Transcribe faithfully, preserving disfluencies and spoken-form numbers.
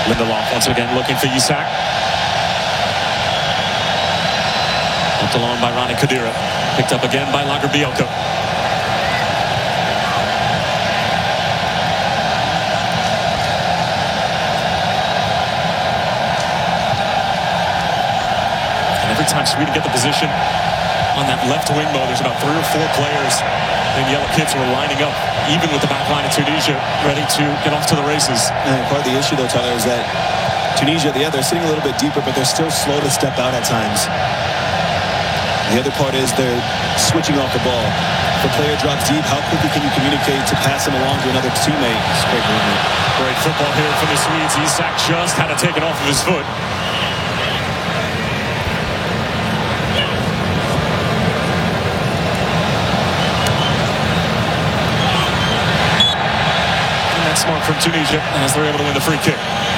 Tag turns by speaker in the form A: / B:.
A: Lindelof once again looking for Isak. Left alone by Rani Khedira. Picked up again by Lagerbielke. And every time Sweden get the position on that left wing, Mo, there's about three or four players in yellow kits who are lining up, even with the back line of Tunisia, ready to get off to the races.
B: And part of the issue, though, Tyler, is that Tunisia, yeah, they're sitting a little bit deeper, but they're still slow to step out at times. The other part is they're switching off the ball. If a player drops deep, how quickly can you communicate to pass him along to another teammate? It's great movement.
A: Great football here from the Swedes. Isak just had to take it off of his foot. Smart from Tunisia as they're able to win the free kick.